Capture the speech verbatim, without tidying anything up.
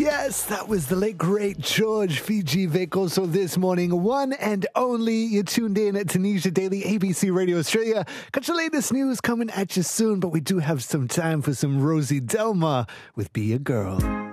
Yes, that was the late, great George Fiji Vekoso this morning. One and only. You tuned in at Tunisia Daily, A B C Radio Australia. Got your latest news coming at you soon, but we do have some time for some Rosie Delma with Be a Girl.